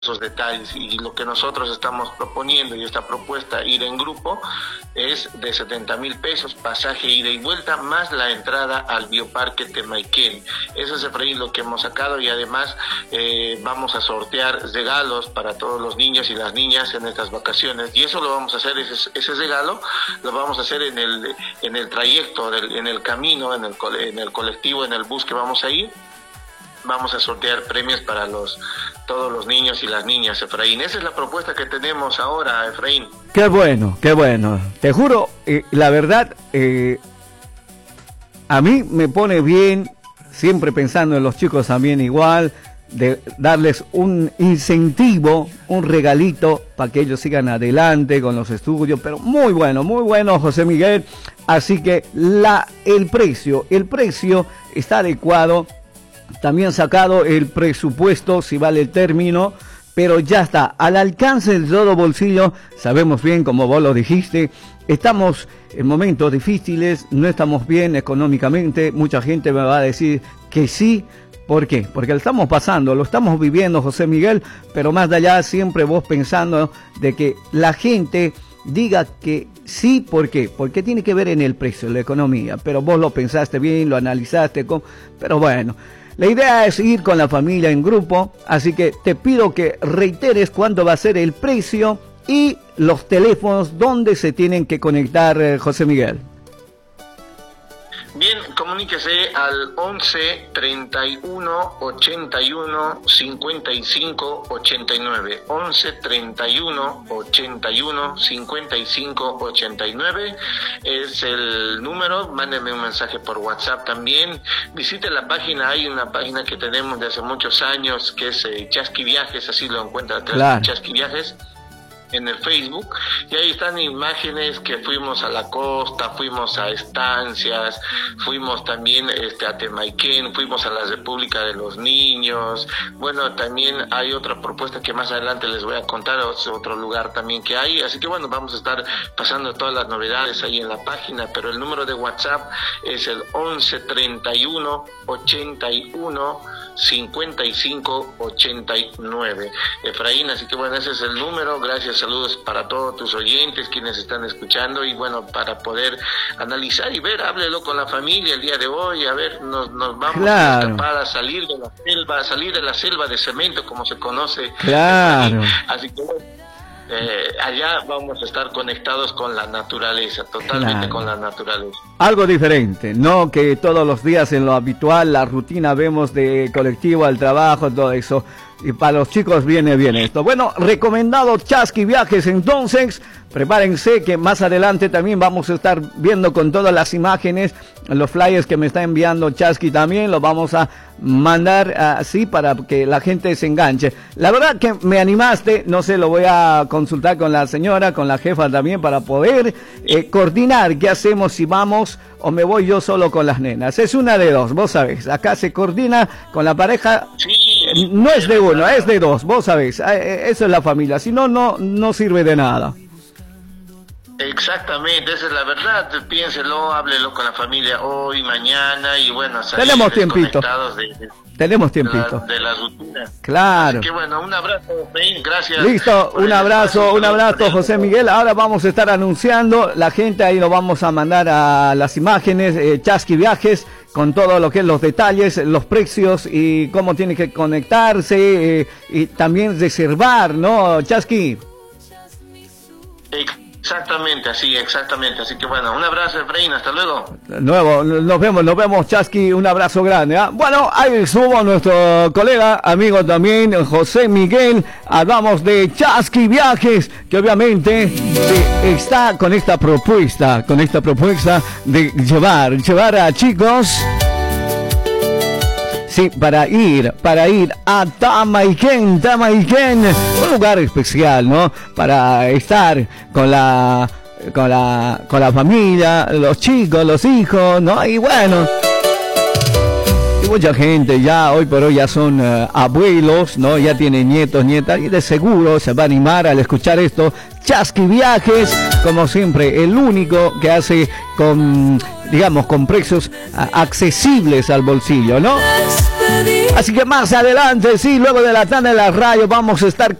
esos detalles, y lo que nosotros estamos proponiendo y esta propuesta ir en grupo es de 70,000 pesos, pasaje ida y vuelta, más la entrada al Bioparque Temaiken. Eso es, Efraín, lo que hemos sacado, y además vamos a sortear regalos para todos los niños y las niñas en estas vacaciones, y eso lo vamos a hacer, ese regalo lo vamos a hacer en el trayecto, en el camino, en el colectivo, en el bus que vamos a ir. Vamos a sortear premios para todos los niños y las niñas, Efraín. Esa es la propuesta que tenemos ahora, Efraín. Qué bueno, qué bueno. Te juro, la verdad, a mí me pone bien, siempre pensando en los chicos también igual, de darles un incentivo, un regalito para que ellos sigan adelante con los estudios, pero muy bueno, José Miguel. Así que el precio está adecuado. También sacado el presupuesto, si vale el término, pero ya está, al alcance de todo bolsillo. Sabemos bien, como vos lo dijiste, estamos en momentos difíciles, no estamos bien económicamente. Mucha gente me va a decir que sí. ¿Por qué? Porque lo estamos pasando, lo estamos viviendo, José Miguel, pero más de allá siempre vos pensando de que la gente diga que sí. ¿Por qué? Porque tiene que ver en el precio, en la economía, pero vos lo pensaste bien, lo analizaste, pero bueno. La idea es ir con la familia en grupo, así que te pido que reiteres cuándo va a ser el precio y los teléfonos donde se tienen que conectar, José Miguel. Bien, comuníquese al 11 31 81 55 89. 11 31 81 55 89 es el número. Mándeme un mensaje por WhatsApp también. Visite la página, hay una página que tenemos de hace muchos años que es Chasqui Viajes, así lo encuentra, claro. Chasqui Viajes en el Facebook, y ahí están imágenes que fuimos a la costa, fuimos a estancias, fuimos también a Temaiken, fuimos a la República de los Niños. Bueno, también hay otra propuesta que más adelante les voy a contar, otro lugar también que hay, así que bueno, vamos a estar pasando todas las novedades ahí en la página, pero el número de WhatsApp es el 11 31 81 55 89, Efraín. Así que bueno, ese es el número. Gracias, saludos para todos tus oyentes, quienes están escuchando, y bueno, para poder analizar y ver, háblelo con la familia el día de hoy. A ver, nos vamos, claro, a escapar, a salir de la selva de cemento, como se conoce. Claro. Así que bueno, allá vamos a estar conectados con la naturaleza, totalmente, claro, con la naturaleza. Algo diferente, no que todos los días en lo habitual, la rutina vemos de colectivo al trabajo, todo eso. Y para los chicos viene bien esto. Bueno, recomendado Chasqui Viajes, entonces. Prepárense que más adelante también vamos a estar viendo con todas las imágenes, los flyers que me está enviando Chasqui también, los vamos a mandar así para que la gente se enganche. La verdad que me animaste, no sé, lo voy a consultar con la señora, con la jefa también, para poder coordinar qué hacemos, si vamos o me voy yo solo con las nenas. Es una de dos, vos sabés, acá se coordina con la pareja. Sí. No es de uno, es de dos, vos sabés, eso es la familia, si no, no sirve de nada. Exactamente, esa es la verdad. Piénselo, háblelo con la familia hoy, mañana, y bueno, tenemos tiempito. Tenemos tiempito. De la rutina. Claro. Así que bueno, un abrazo, Ben, gracias. Listo, un abrazo, José Miguel. Ahora vamos a estar anunciando, la gente ahí lo vamos a mandar a las imágenes, Chasqui Viajes, con todo lo que es los detalles, los precios y cómo tiene que conectarse y también reservar, ¿no, Chasqui? Exactamente, así que bueno, un abrazo, Efraín, hasta luego. Nos vemos, Chasqui, un abrazo grande, ¿eh? Bueno, ahí estuvo nuestro colega, amigo también, José Miguel. Hablamos de Chasqui Viajes, que obviamente está con esta propuesta de llevar a chicos. Sí, para ir a Temaiken, un lugar especial, ¿no? Para estar con la familia, los chicos, los hijos, ¿no? Y bueno, y mucha gente ya hoy por hoy ya son abuelos, ¿no? Ya tienen nietos, nietas, y de seguro se va a animar al escuchar esto. Chasqui Viajes, como siempre, el único que hace con precios accesibles al bolsillo, ¿no? Así que más adelante, sí, luego de la tanda de la radio vamos a estar